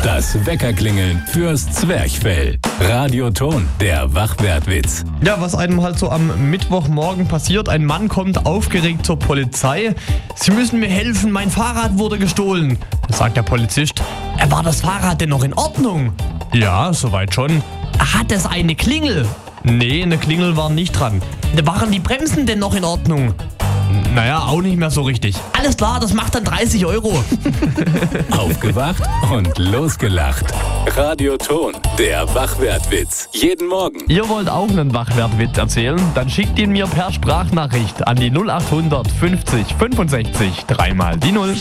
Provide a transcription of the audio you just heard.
Das Weckerklingeln fürs Zwerchfell. Radioton, der Wachwertwitz. Ja, was einem halt so am Mittwochmorgen passiert. Ein Mann kommt aufgeregt zur Polizei. Sie müssen mir helfen, mein Fahrrad wurde gestohlen. Da sagt der Polizist, war das Fahrrad denn noch in Ordnung? Ja, soweit schon. Hat es eine Klingel? Nee, eine Klingel war nicht dran. Waren die Bremsen denn noch in Ordnung? Naja, auch nicht mehr so richtig. Alles klar, das macht dann 30 €. Aufgewacht und losgelacht. Radioton, der Wachwertwitz. Jeden Morgen. Ihr wollt auch einen Wachwertwitz erzählen? Dann schickt ihn mir per Sprachnachricht an die 0800 50 65 3 mal die 0.